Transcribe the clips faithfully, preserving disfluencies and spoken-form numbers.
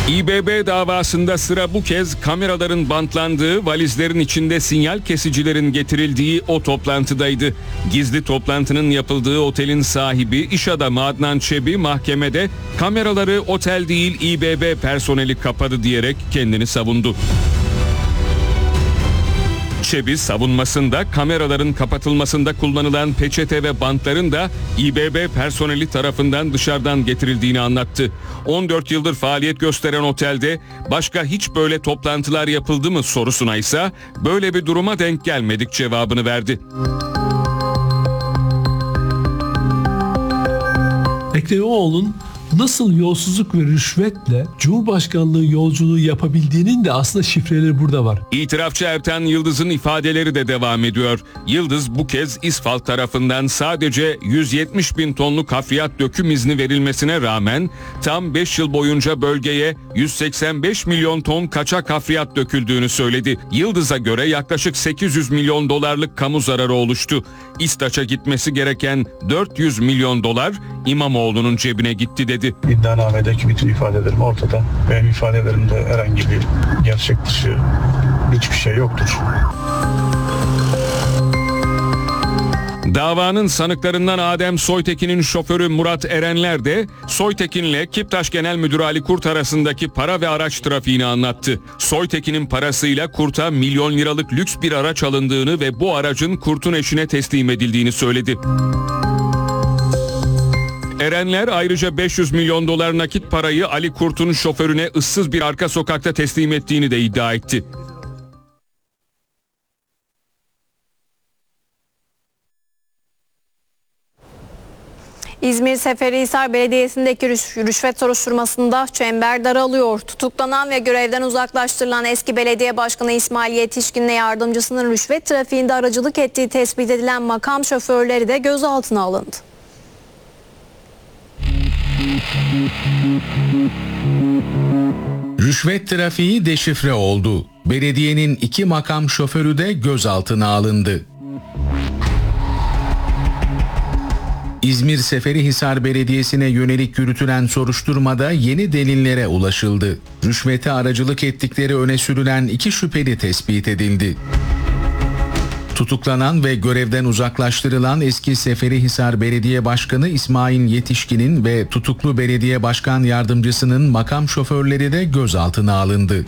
İBB davasında sıra bu kez kameraların bantlandığı, valizlerin içinde sinyal kesicilerin getirildiği o toplantıdaydı. Gizli toplantının yapıldığı otelin sahibi iş adamı Adnan Çebi mahkemede kameraları otel değil İBB personeli kapadı diyerek kendini savundu. Çebi savunmasında kameraların kapatılmasında kullanılan peçete ve bantların da İBB personeli tarafından dışarıdan getirildiğini anlattı. on dört yıldır faaliyet gösteren otelde başka hiç böyle toplantılar yapıldı mı sorusuna ise böyle bir duruma denk gelmedik cevabını verdi. Ekrem İmamoğlu'nun nasıl yolsuzluk ve rüşvetle Cumhurbaşkanlığı yolculuğu yapabildiğinin de aslında şifreleri burada var. İtirafçı Ertan Yıldız'ın ifadeleri de devam ediyor. Yıldız bu kez İSFAL tarafından sadece yüz yetmiş bin tonluk hafriyat döküm izni verilmesine rağmen tam beş yıl boyunca bölgeye yüz seksen beş milyon ton kaçak hafriyat döküldüğünü söyledi. Yıldız'a göre yaklaşık sekiz yüz milyon dolarlık kamu zararı oluştu. İSTAÇ'a gitmesi gereken dört yüz milyon dolar İmamoğlu'nun cebine gitti dedi. İddianamedeki bütün ifadelerim ortada. Benim ifadelerimde herhangi bir gerçek dışı hiçbir şey yoktur. Davanın sanıklarından Adem Soytekin'in şoförü Murat Erenler de Soytekin'le Kiptaş Genel Müdürü Ali Kurt arasındaki para ve araç trafiğini anlattı. Soytekin'in parasıyla Kurt'a milyon liralık lüks bir araç alındığını ve bu aracın Kurt'un eşine teslim edildiğini söyledi. Erenler ayrıca beş yüz milyon dolar nakit parayı Ali Kurt'un şoförüne ıssız bir arka sokakta teslim ettiğini de iddia etti. İzmir Seferihisar Belediyesi'ndeki rüşvet soruşturmasında çember daralıyor. Tutuklanan ve görevden uzaklaştırılan eski belediye başkanı İsmail Yetişkin'le yardımcısının rüşvet trafiğinde aracılık ettiği tespit edilen makam şoförleri de gözaltına alındı. Rüşvet trafiği deşifre oldu. Belediyenin iki makam şoförü de gözaltına alındı. İzmir Seferihisar Belediyesi'ne yönelik yürütülen soruşturmada yeni delillere ulaşıldı. Rüşvete aracılık ettikleri öne sürülen iki şüpheli tespit edildi. Tutuklanan ve görevden uzaklaştırılan eski Seferihisar Belediye Başkanı İsmail Yetişkin'in ve tutuklu belediye başkan yardımcısının makam şoförleri de gözaltına alındı.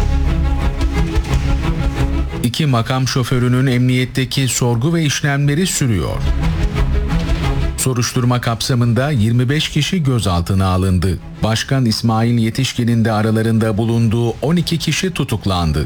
İki makam şoförünün emniyetteki sorgu ve işlemleri sürüyor. Soruşturma kapsamında yirmi beş kişi gözaltına alındı. Başkan İsmail Yetişkin'in de aralarında bulunduğu on iki kişi tutuklandı.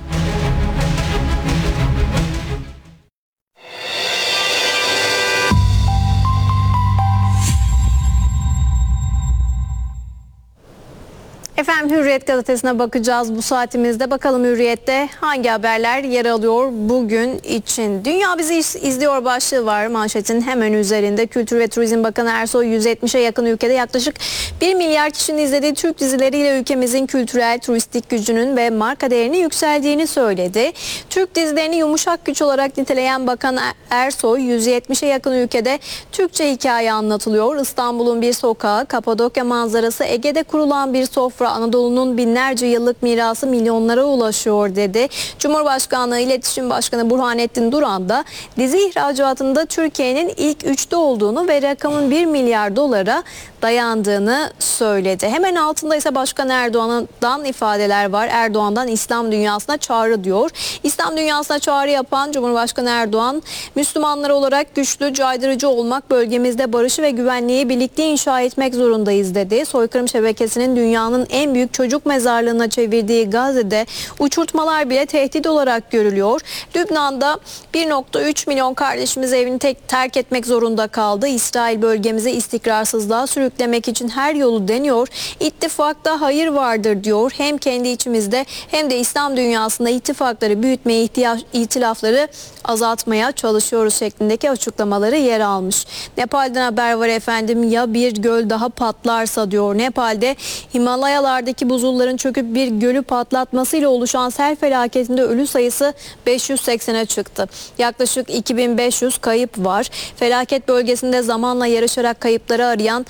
Efendim Hürriyet gazetesine bakacağız bu saatimizde. Bakalım Hürriyet'te hangi haberler yer alıyor bugün için. Dünya bizi izliyor başlığı var manşetin hemen üzerinde. Kültür ve Turizm Bakanı Ersoy yüz yetmişe yakın ülkede yaklaşık bir milyar kişinin izlediği Türk dizileriyle ülkemizin kültürel, turistik gücünün ve marka değerinin yükseldiğini söyledi. Türk dizilerini yumuşak güç olarak niteleyen Bakan Ersoy yüz yetmişe yakın ülkede Türkçe hikaye anlatılıyor. İstanbul'un bir sokağı, Kapadokya manzarası, Ege'de kurulan bir sofra, Anadolu'nun binlerce yıllık mirası milyonlara ulaşıyor dedi. Cumhurbaşkanlığı İletişim Başkanı Burhanettin Duran da dizi ihracatında Türkiye'nin ilk üçte olduğunu ve rakamın bir milyar dolara dayandığını söyledi. Hemen altında ise Başkan Erdoğan'dan ifadeler var. Erdoğan'dan İslam dünyasına çağrı diyor. İslam dünyasına çağrı yapan Cumhurbaşkanı Erdoğan, Müslümanlar olarak güçlü, caydırıcı olmak, bölgemizde barışı ve güvenliği birlikte inşa etmek zorundayız dedi. Soykırım şebekesinin dünyanın en büyük çocuk mezarlığına çevirdiği Gazze'de uçurtmalar bile tehdit olarak görülüyor. Lübnan'da bir nokta üç milyon kardeşimiz evini tek terk etmek zorunda kaldı. İsrail bölgemize istikrarsızlığa sürüklemek için her yolu deniyor. İttifakta hayır vardır diyor. Hem kendi içimizde hem de İslam dünyasında ittifakları büyütmeye, ihtiyaç, itilafları azaltmaya çalışıyoruz şeklindeki açıklamaları yer almış. Nepal'den haber var efendim. Ya bir göl daha patlarsa diyor. Nepal'de Himalayalardaki buzulların çöküp bir gölü patlatmasıyla oluşan sel felaketinde ölü sayısı beş yüz seksene çıktı. Yaklaşık iki bin beş yüz kayıp var. Felaket bölgesinde zamanla yarışarak kayıpları arayan